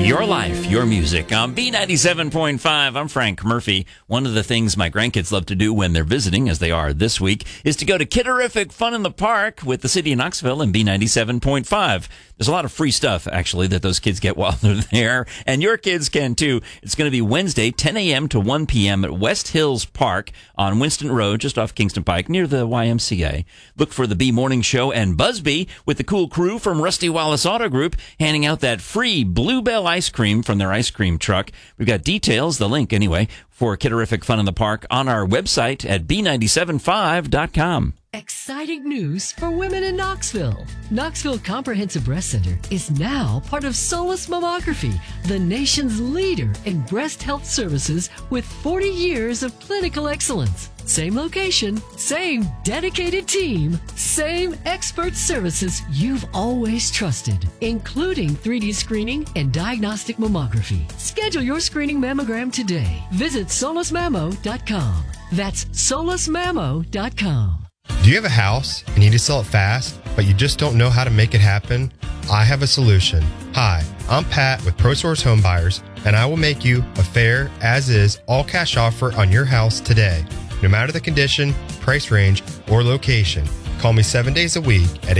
Your life, your music. On B97.5, I'm Frank Murphy. One of the things my grandkids love to do when they're visiting, as they are this week, is to go to Kidderific Fun in the Park with the city of Knoxville and B97.5. There's a lot of free stuff, actually, that those kids get while they're there, and your kids can, too. It's going to be Wednesday, 10 a.m. to 1 p.m. at West Hills Park on Winston Road, just off Kingston Pike, near the YMCA. Look for the B Morning Show and Busby with the cool crew from Rusty Wallace Auto Group handing out that free Bluebell ice cream from their ice cream truck. We've got details, the link anyway, for Kidderific Fun in the Park on our website at B975.com. Exciting news for women in Knoxville. Knoxville Comprehensive Breast Center is now part of Solus Mammography, the nation's leader in breast health services with 40 years of clinical excellence. Same location, same dedicated team, same expert services you've always trusted, including 3D screening and diagnostic mammography. Schedule your screening mammogram today. Visit solusmammo.com. That's solusmammo.com. Do you have a house and you need to sell it fast, but you just don't know how to make it happen? I have a solution. Hi, I'm Pat with ProSource Home Buyers, and I will make you a fair, as-is, all-cash offer on your house today. No matter the condition, price range, or location, call me 7 days a week at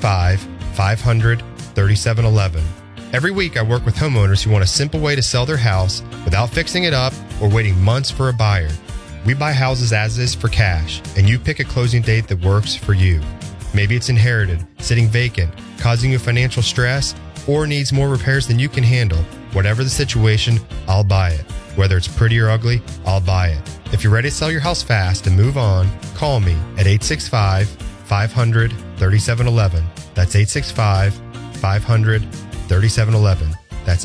865-500-3711. Every week I work with homeowners who want a simple way to sell their house without fixing it up or waiting months for a buyer. We buy houses as is for cash, and you pick a closing date that works for you. Maybe it's inherited, sitting vacant, causing you financial stress, or needs more repairs than you can handle. Whatever the situation, I'll buy it. Whether it's pretty or ugly, I'll buy it. If you're ready to sell your house fast and move on, call me at 865-500-3711. That's 865-500-3711. That's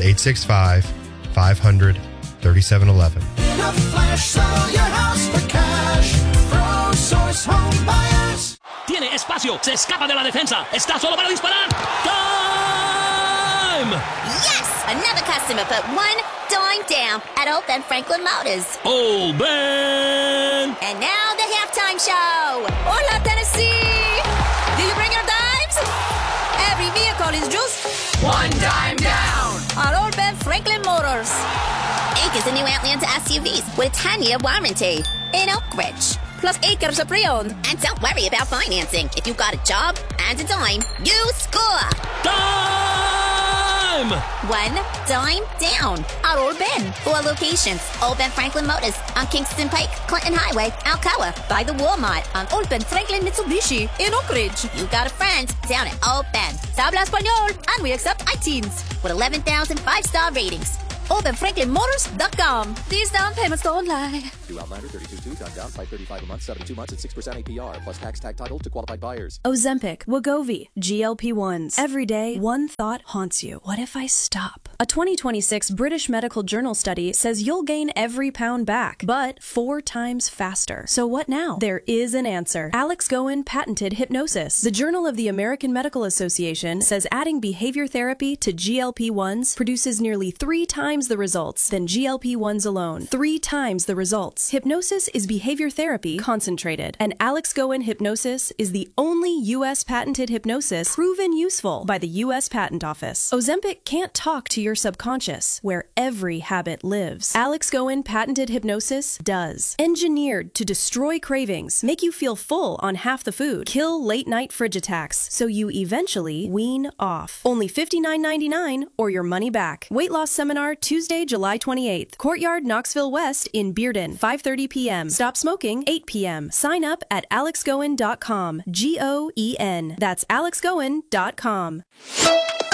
865-500-3711. In a flash, sell your house for cash. ProSource Home Buyers. Tiene espacio, se escapa de la defensa, está solo para disparar. Time! Yes! Another customer put one dime down at Old Ben Franklin Motors. Old Ben! And now the halftime show. Hola, Tennessee! Do you bring your dimes? Every vehicle is just one dime down at Old Ben Franklin Motors. Inc. is the new Atlanta SUVs with a 10-year warranty in Oak Ridge. Plus acres of pre-owned. And don't worry about financing. If you've got a job and a dime, you score. Time! One dime down at Old Ben. 4 locations. Old Ben Franklin Motors on Kingston Pike, Clinton Highway, Alcoa. By the Walmart on Old Ben Franklin Mitsubishi in Oak Ridge. You got a friend down at Old Ben. Habla Español, and we accept iTeens with 11,000 5-star ratings. OpenFranklinMotors.com. These down payments don't lie. New Outlander 32.2, done down, $535 a month, 72 months at 6% APR, plus tax tag title to qualified buyers. Ozempic, Wegovy, GLP-1s. Every day, one thought haunts you. What if I stop? A 2026 British Medical Journal study says you'll gain every pound back, but 4 times faster. So what now? There is an answer. Alex Goen patented hypnosis. The Journal of the American Medical Association says adding behavior therapy to GLP-1s produces nearly 3 times the results than GLP-1s alone. 3 times the results. Hypnosis is behavior therapy concentrated, and Alex Goen Hypnosis is the only U.S. patented hypnosis proven useful by the U.S. Patent Office. Ozempic can't talk to your subconscious, where every habit lives. Alex Goen patented hypnosis does. Engineered to destroy cravings, make you feel full on half the food, kill late-night fridge attacks, so you eventually wean off. Only $59.99 or your money back. Weight loss seminar Tuesday, July 28th. Courtyard, Knoxville West in Bearden, 5:30 p.m. Stop smoking, 8 p.m. Sign up at alexgoen.com. Goen. That's alexgoen.com.